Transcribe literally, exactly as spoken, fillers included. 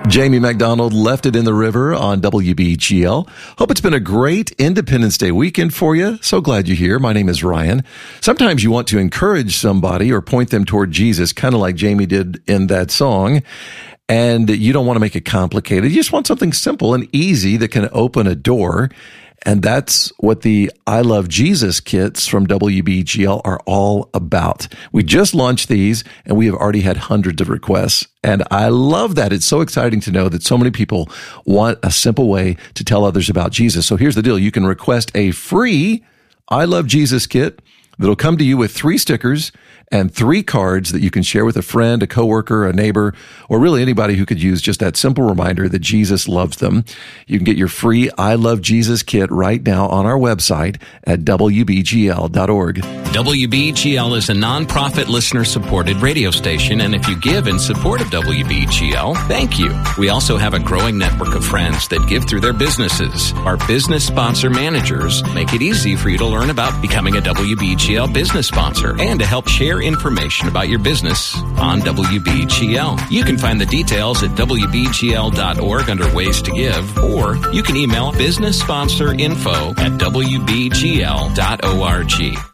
Jamie McDonald left it in the river on W B G L. Hope it's been a great Independence Day weekend for you. So glad you're here. My name is Ryan. Sometimes you want to encourage somebody or point them toward Jesus, kind of like Jamie did in that song. And you don't want to make it complicated. You just want something simple and easy that can open a door. And that's what the I Love Jesus kits from W B G L are all about. We just launched these and we have already had hundreds of requests. And I love that. It's so exciting to know that so many people want a simple way to tell others about Jesus. So here's the deal. You can request a free I Love Jesus kit that'll come to you with three stickers and three cards that you can share with a friend, a coworker, a neighbor, or really anybody who could use just that simple reminder that Jesus loves them. You can get your free I Love Jesus kit right now on our website at W B G L dot org. W B G L is a nonprofit listener-supported radio station, and if you give in support of W B G L, thank you. We also have a growing network of friends that give through their businesses. Our business sponsor managers make it easy for you to learn about becoming a W B G L business sponsor and to help share information about your business on W B G L. You can find the details at W B G L dot org under Ways to Give, or you can email business sponsor info at W B G L dot org.